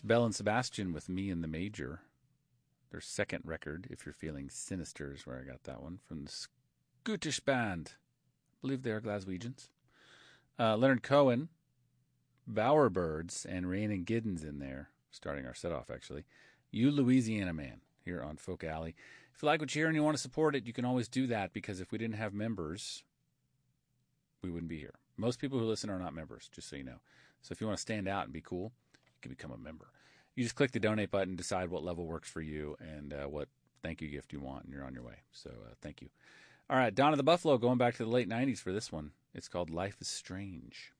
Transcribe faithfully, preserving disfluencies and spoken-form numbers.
Belle and Sebastian with Me in the Major. Their second record, If You're Feeling Sinister, is where I got that one, from the Scottish band. I believe they are Glaswegians. Uh, Leonard Cohen, Bowerbirds, and Rhiannon Giddens in there, starting our set off, actually. You Louisiana Man, here on Folk Alley. If you like what you hear and you want to support it, you can always do that, because if we didn't have members, we wouldn't be here. Most people who listen are not members, just so you know. So if you want to stand out and be cool, you can become a member. You just click the donate button, decide what level works for you, and uh, what thank you gift you want, and you're on your way. So uh, thank you. All right, Donna the Buffalo, going back to the late nineties for this one. It's called Life is Strange.